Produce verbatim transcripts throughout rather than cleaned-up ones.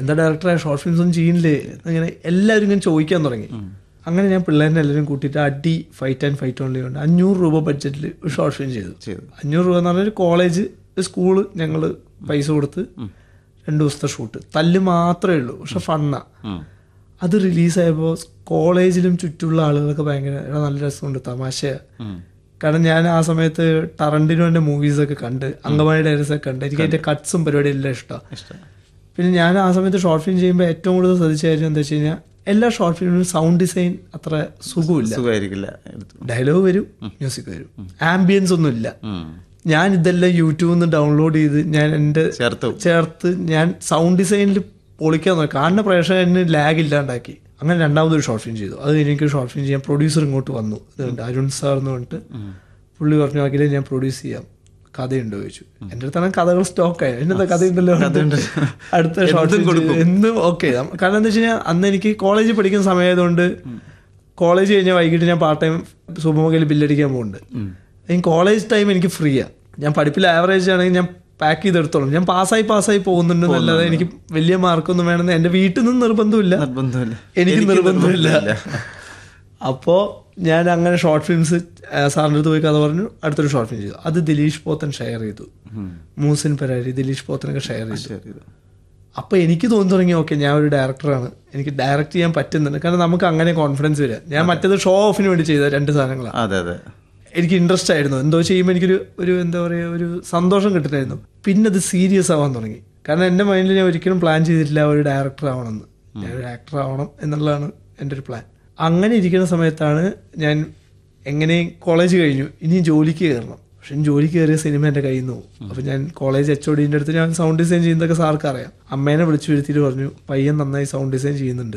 എന്താ ഡയറക്ടറെ short films ഒന്നും ചെയ്യില്ലേ അങ്ങനെ എല്ലാവരും ഇങ്ങനെ ചോദിക്കാൻ തുടങ്ങി. അങ്ങനെ ഞാൻ പിള്ളേരെ എല്ലാവരും കൂട്ടിയിട്ട് അടി ഫൈറ്റ് ആൻഡ് ഫൈറ്റ് ഓൺലി കൊണ്ട് അഞ്ഞൂറ് രൂപ ബഡ്ജറ്റിൽ ഒരു ഷോർട്ട് ഫിലിം ചെയ്തു. അഞ്ഞൂറ് രൂപ എന്ന് പറഞ്ഞാൽ ഒരു കോളേജ് സ്കൂള് ഞങ്ങൾ പൈസ കൊടുത്ത് രണ്ട് ദിവസത്തെ ഷൂട്ട്. തല്ല് മാത്രമേ ഉള്ളൂ, പക്ഷെ ഫണ്ണാ. അത് റിലീസായപ്പോൾ കോളേജിലും ചുറ്റുമുള്ള ആളുകളൊക്കെ ഭയങ്കര നല്ല രസമുണ്ട്, തമാശയാ. കാരണം ഞാൻ ആ സമയത്ത് ടറന്റിനോന്റെ മൂവീസൊക്കെ കണ്ട്, അങ്കമാലി ഡയറീസ് ഒക്കെ കണ്ട്, എനിക്ക് അതിന്റെ കട്ട്സും പരിപാടി എല്ലാം ഇഷ്ടമാണ്. പിന്നെ ഞാൻ ആ സമയത്ത് ഷോർട്ട് ഫിലിം ചെയ്യുമ്പോൾ ഏറ്റവും കൂടുതൽ ശ്രദ്ധിച്ച കാര്യം എന്താ വെച്ച് കഴിഞ്ഞാൽ എല്ലാ ഷോർട്ട് ഫിലിമിലും സൗണ്ട് ഡിസൈൻ അത്ര സുഖമില്ല. ഡയലോഗ് വരും, മ്യൂസിക് വരും, ആംബിയൻസ് ഒന്നും ഇല്ല. ഞാൻ ഇതെല്ലാം യൂട്യൂബിൽ നിന്ന് ഡൗൺലോഡ് ചെയ്ത് ഞാൻ എൻ്റെ ചേർത്ത് ഞാൻ സൗണ്ട് ഡിസൈനിൽ പൊളിക്കാൻ നോക്കി. കാണുന്ന പ്രേക്ഷകന് ലാഗ് ഇല്ലാണ്ടാക്കി. അങ്ങനെ രണ്ടാമതൊരു ഷോർട്ട് ഫിലിം ചെയ്തു. അത് എനിക്ക് ഷോർട്ട് ഫിലിം ചെയ്യാൻ പ്രൊഡ്യൂസർ ഇങ്ങോട്ട് വന്നു. ഇതുണ്ട് അരുൺ സാർ എന്ന് പറഞ്ഞിട്ട് പുള്ളി പറഞ്ഞു, ആക്കിയില്ലേ ഞാൻ പ്രൊഡ്യൂസ് ചെയ്യാം, കഥയുണ്ടോ ചോദിച്ചു. എൻ്റെ അടുത്താണ് കഥകൾ സ്റ്റോക്കായി. എന്നത്തെ കഥയുണ്ടല്ലോ, അടുത്ത ഷോർട്ട് ഫിലിം എന്നും ഓക്കെ. കാരണം എന്താ വെച്ച് കഴിഞ്ഞാൽ അന്ന് എനിക്ക് കോളേജിൽ പഠിക്കുന്ന സമയമായതുകൊണ്ട് കോളേജ് കഴിഞ്ഞാൽ വൈകിട്ട് ഞാൻ പാർട്ട് ടൈം സൂപ്പർമാർക്കറ്റിൽ ബില്ലടിക്കാൻ പോകുന്നുണ്ട്. എനിക്ക് കോളേജ് ടൈം എനിക്ക് ഫ്രീയാ. ഞാൻ പഠിപ്പിൽ ആവറേജ് ആണെങ്കിൽ ഞാൻ പാക്ക് ചെയ്തെടുത്തോളും. ഞാൻ പാസ്സായി പാസ്സായി പോകുന്നുണ്ടെന്നല്ലാതെ എനിക്ക് വലിയ മാർക്കൊന്നും വേണമെന്ന് എൻ്റെ വീട്ടിൽ നിന്ന് നിർബന്ധമില്ല, എനിക്ക് നിർബന്ധമില്ല. അപ്പോൾ ഞാൻ അങ്ങനെ ഷോർട്ട് ഫിലിംസ് സാറിൻ്റെ അടുത്ത് പോയി കഥ പറഞ്ഞു. അടുത്തൊരു ഷോർട്ട് ഫിലിം ചെയ്തു. അത് ദിലീഷ് പോത്തൻ ഷെയർ ചെയ്തു. മൂസിൻ പരാരി, ദിലീഷ് പോത്തനൊക്കെ ഷെയർ ചെയ്തു. അപ്പോൾ എനിക്ക് തോന്നി തുടങ്ങി, ഓക്കെ ഞാൻ ഒരു ഡയറക്ടറാണ്, എനിക്ക് ഡയറക്റ്റ് ചെയ്യാൻ പറ്റുന്നുണ്ട്. കാരണം നമുക്ക് അങ്ങനെ കോൺഫിഡൻസ് വരിക. ഞാൻ മറ്റേത് ഷോ ഓഫിന് വേണ്ടി ചെയ്ത രണ്ട് സാധനങ്ങളാണ്. എനിക്ക് ഇൻട്രസ്റ്റ് ആയിരുന്നു, എന്തോ ചെയ്യുമ്പോൾ എനിക്കൊരു ഒരു എന്താ പറയുക ഒരു സന്തോഷം കിട്ടുന്നായിരുന്നു. പിന്നെ അത് സീരിയസ് ആവാൻ തുടങ്ങി. കാരണം എൻ്റെ മൈൻഡിൽ ഞാൻ ഒരിക്കലും പ്ലാൻ ചെയ്തിട്ടില്ല ഒരു ഡയറക്ടർ ആവണമെന്ന്. ഞാൻ ഒരു ആക്ടർ ആവണം എന്നുള്ളതാണ് എൻ്റെ ഒരു പ്ലാൻ. അങ്ങനെ ഇരിക്കുന്ന സമയത്താണ് ഞാൻ എങ്ങനെ കോളേജ് കഴിഞ്ഞു, ഇനി ജോലിക്ക് കയറണം. പക്ഷെ ജോലിക്ക് കയറിയ സിനിമ എൻ്റെ കയ്യിൽ നിന്ന് പോകും. അപ്പം ഞാൻ കോളേജ് എച്ച് ഒ ഡീൻ്റെ അടുത്ത് ഞാൻ സൗണ്ട് ഡിസൈൻ ചെയ്യുന്നതൊക്കെ സാർക്ക് അറിയാം. അമ്മേനെ വിളിച്ചു വരുത്തിയിട്ട് പറഞ്ഞു, പയ്യൻ നന്നായി സൗണ്ട് ഡിസൈൻ ചെയ്യുന്നുണ്ട്,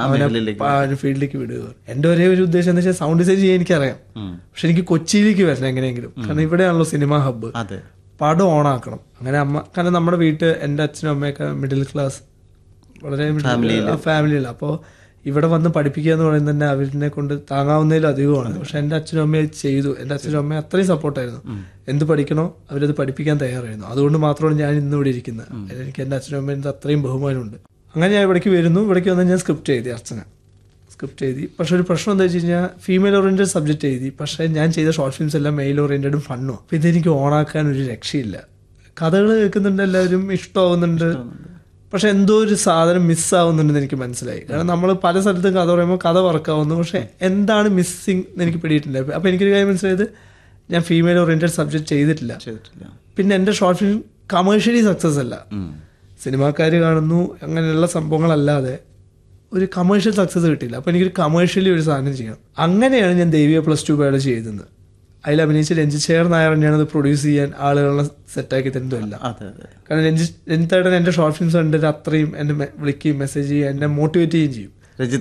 അവനെ ഫീൽഡിലേക്ക് വിടുക. എൻ്റെ ഒരേ ഒരു ഉദ്ദേശം എന്താ വെച്ചാൽ സൗണ്ട് ഡിസൈൻ ചെയ്യാൻ എനിക്കറിയാം, പക്ഷെ എനിക്ക് കൊച്ചിയിലേക്ക് വരണം എങ്ങനെയെങ്കിലും. കാരണം ഇവിടെയാണല്ലോ സിനിമ ഹബ്ബ്, പടം ഓണാക്കണം. അങ്ങനെ അമ്മ, കാരണം നമ്മുടെ വീട്ടിൽ എൻ്റെ അച്ഛനും അമ്മയൊക്കെ മിഡിൽ ക്ലാസ്, വളരെ ഫാമിലിയില്ല. അപ്പോൾ ഇവിടെ വന്ന് പഠിപ്പിക്കുക എന്ന് പറയുന്നത് തന്നെ അവരിനെ കൊണ്ട് താങ്ങാവുന്നതിലും അധികമാണ്. പക്ഷെ എൻ്റെ അച്ഛനും അമ്മയെ ചെയ്തു. എൻ്റെ അച്ഛനും അമ്മയും അത്രയും സപ്പോർട്ടായിരുന്നു. എന്ത് പഠിക്കണോ അവരത് പഠിപ്പിക്കാൻ തയ്യാറായിരുന്നു. അതുകൊണ്ട് മാത്രമാണ് ഞാൻ ഇന്ന് ഇവിടെ ഇരിക്കുന്നത്. എനിക്ക് എൻ്റെ അച്ഛനും അമ്മേൻ്റെ അത്രയും ബഹുമാനമുണ്ട്. അങ്ങനെ ഞാൻ ഇവിടേക്ക് വരുന്നു. ഇവിടേക്ക് വന്നാൽ ഞാൻ സ്ക്രിപ്റ്റ് എഴുതി, അർച്ചന സ്ക്രിപ്റ്റ് എഴുതി. പക്ഷെ ഒരു പ്രശ്നം എന്താ വെച്ച് കഴിഞ്ഞാൽ ഫീമെയിൽ ഓറിയൻറ്റഡ് സബ്ജക്റ്റ് എഴുതി. പക്ഷേ ഞാൻ ചെയ്ത ഷോർട്ട് ഫിലിംസ് എല്ലാം മെയിൽ ഓറിയൻറ്റഡും ഫണ്ണും. അപ്പോൾ ഇതെനിക്ക് ഓണാക്കാൻ ഒരു രക്ഷയില്ല. കഥകൾ കേൾക്കുന്നുണ്ട്, എല്ലാവരും ഇഷ്ടമാവുന്നുണ്ട്, പക്ഷെ എന്തോ ഒരു സാധനം മിസ്സാവുന്നുണ്ടെന്ന് എനിക്ക് മനസ്സിലായി. കാരണം നമ്മൾ പല സ്ഥലത്തും കഥ പറയുമ്പോൾ കഥ വർക്കാവുന്നു, പക്ഷെ എന്താണ് മിസ്സിങ് എന്ന് എനിക്ക് പിടിയിട്ടില്ല. അപ്പോൾ എനിക്കൊരു കാര്യം മനസ്സിലായത്, ഞാൻ ഫീമെയിൽ ഓറിയൻറ്റഡ് സബ്ജക്റ്റ് ചെയ്തിട്ടില്ല. പിന്നെ എൻ്റെ ഷോർട്ട് ഫിലിം കമേഴ്ഷ്യലി സക്സസ് അല്ല. സിനിമാക്കാർ കാണുന്നു അങ്ങനെയുള്ള സംഭവങ്ങളല്ലാതെ ഒരു കമേഴ്ഷ്യൽ സക്സസ് കിട്ടില്ല. അപ്പോൾ എനിക്കൊരു കമേഴ്ഷ്യലി ഒരു സാധനം ചെയ്യണം. അങ്ങനെയാണ് ഞാൻ ദേവിയ പ്ലസ് ടു ബയോളജി ചെയ്തത്. അതിൽ അഭിനയിച്ച് രഞ്ജിത്ത് ശേഖർ നായർ തന്നെയാണ് അത് പ്രൊഡ്യൂസ് ചെയ്യാൻ ആളുകളെ സെറ്റാക്കി തരുന്നതല്ല. കാരണം രഞ്ജിത്ത് രഞ്ജിത്തേട്ടൻ എൻ്റെ ഷോർട്ട് ഫിലിംസ് കണ്ടിട്ട് അത്രയും എന്നെ വിളിക്കുകയും മെസ്സേജ് ചെയ്യുകയും എന്നെ മോട്ടിവേറ്റ് ചെയ്യുകയും ചെയ്യും.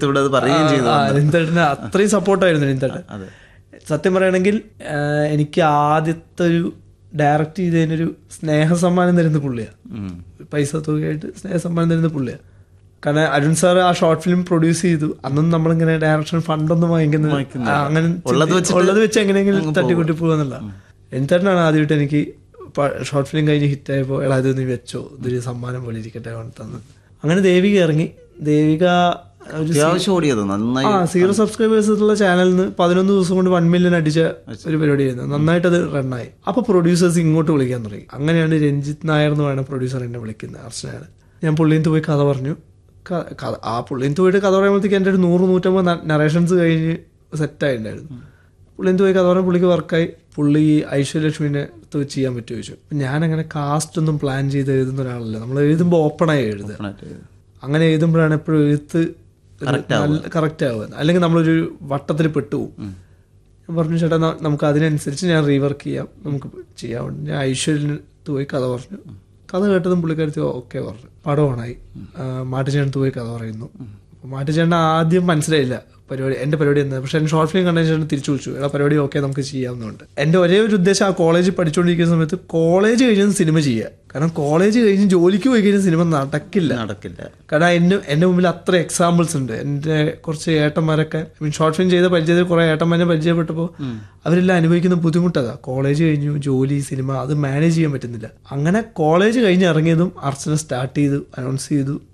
രഞ്ജിത്തേട്ടന് അത്രയും സപ്പോർട്ടായിരുന്നു രഞ്ജിത്തേട്ടൻ. സത്യം പറയുകയാണെങ്കിൽ എനിക്ക് ആദ്യത്തെ ഒരു ഡയറക്റ്റ് ചെയ്തതിനൊരു സ്നേഹസമ്മാനം തരുന്ന പുള്ളിയാണ്. പൈസ തുകയായിട്ട് സ്നേഹസമ്മാനം തരുന്ന പുള്ളിയാണ്. കാരണം അരുൺ സാർ ആ ഷോർട്ട് ഫിലിം പ്രൊഡ്യൂസ് ചെയ്തു. അന്നും നമ്മളിങ്ങനെ ഡയറക്ഷൻ ഫണ്ടൊന്നും വാങ്ങിക്കുന്നത് അങ്ങനെ ഉള്ളത് വെച്ച് എങ്ങനെയെങ്കിലും തട്ടിക്കൂട്ടി പോകാന്നുള്ള. എനിത്തേട്ടനാണ് ആദ്യമായിട്ട് എനിക്ക് ഷോർട്ട് ഫിലിം കഴിഞ്ഞ് ഹിറ്റായപ്പോൾ എടാ ഇത് നീ വെച്ചോ, ഇതൊരു സമ്മാനം പോലെ ഇരിക്കട്ടെ തന്നത്. അങ്ങനെ ദേവിക ഇറങ്ങി. ദേവിക ആ സീറോ സബ്സ്ക്രൈബേഴ്സ് ഉള്ള ചാനലിൽ നിന്ന് പതിനൊന്ന് ദിവസം കൊണ്ട് വൺ മില്യൺ അടിച്ച ഒരു പരിപാടിയായിരുന്നു. നന്നായിട്ട് അത് റണ്ണായി. അപ്പോൾ പ്രൊഡ്യൂസേഴ്സ് ഇങ്ങോട്ട് വിളിക്കാൻ തുടങ്ങി. അങ്ങനെയാണ് രഞ്ജിത്ത് നായർ എന്ന് പറയുന്ന പ്രൊഡ്യൂസർ എന്നെ വിളിക്കുന്നത്, അർച്ചനയാണ്. ഞാൻ പുള്ളിയത്ത് പോയി കഥ പറഞ്ഞു. ആ പുള്ളിയത്ത് പോയിട്ട് കഥ പറയുമ്പോഴത്തേക്ക് എൻ്റെ ഒരു നൂറ് നൂറ്റമ്പത് നറേഷൻസ് കഴിഞ്ഞ് സെറ്റായിട്ടുണ്ടായിരുന്നു. പുള്ളിയത്ത് പോയി കഥ പറഞ്ഞാൽ പുള്ളിക്ക് വർക്കായി. പുള്ളി ഐശ്വര്യലക്ഷ്മിനെ ചെയ്യാൻ പറ്റുമോ ചോദിച്ചു. ഞാനങ്ങനെ കാസ്റ്റ് ഒന്നും പ്ലാൻ ചെയ്ത് എഴുതുന്ന ഒരാളല്ല. നമ്മൾ എഴുതുമ്പോൾ ഓപ്പണായി എഴുതുക. അങ്ങനെ എഴുതുമ്പോഴാണ് എപ്പോഴും എഴുത്ത് കറക്റ്റ് ആവുക. അല്ലെങ്കിൽ നമ്മളൊരു വട്ടത്തിൽ പെട്ടുപോകും. ഞാൻ പറഞ്ഞു ചേട്ടാ നമുക്ക് അതിനനുസരിച്ച് ഞാൻ റീവർക്ക് ചെയ്യാം, നമുക്ക് ചെയ്യാം. ഞാൻ ഐശ്വര്യത്ത് പോയി കഥ പറഞ്ഞു. കഥ കേട്ടതും പുള്ളിക്കാരത്തി ഓക്കെ പറഞ്ഞു. പടം ഓണായി. മാട്ടുചേട്ടത്ത് പോയി കഥ പറയുന്നു. മാട്ടുചേട്ടൻ ആദ്യം മനസ്സിലായില്ല പരിപാടി, എൻ്റെ പരിപാടി എന്താ. പക്ഷെ എൻ്റെ ഷോർട്ട് ഫിലിം കണ്ടതിന് ശേഷം തിരിച്ചു വിളിച്ചു, എടാ പരിപാടി ഓക്കെ നമുക്ക് ചെയ്യാവുന്നുണ്ട്. എൻ്റെ ഒരേ ഒരു ഉദ്ദേശം ആ കോളേജിൽ പഠിച്ചുകൊണ്ടിരിക്കുന്ന സമയത്ത് കോളേജ് കഴിഞ്ഞ് സിനിമ ചെയ്യുക. കാരണം കോളേജ് കഴിഞ്ഞ് ജോലിക്ക് പോയി കഴിഞ്ഞാൽ സിനിമ നടക്കില്ല നടക്കില്ല കാരണം എൻ്റെ എൻ്റെ മുമ്പിൽ അത്ര എക്സാമ്പിൾസ് ഉണ്ട്. എൻ്റെ കുറച്ച് ഏട്ടന്മാരൊക്കെ മീൻ ഷോർട്ട് ഫിലിം ചെയ്ത പരിചയത്തിൽ കുറേ ഏട്ടന്മാരെ പരിചയപ്പെട്ടപ്പോൾ അവരെല്ലാം അനുഭവിക്കുന്ന ബുദ്ധിമുട്ടതാ. കോളേജ് കഴിഞ്ഞു ജോലി സിനിമ അത് മാനേജ് ചെയ്യാൻ പറ്റുന്നില്ല. അങ്ങനെ കോളേജ് കഴിഞ്ഞ് ഇറങ്ങിയതും അർച്ചന സ്റ്റാർട്ട് ചെയ്തു, അനൗൺസ് ചെയ്തു.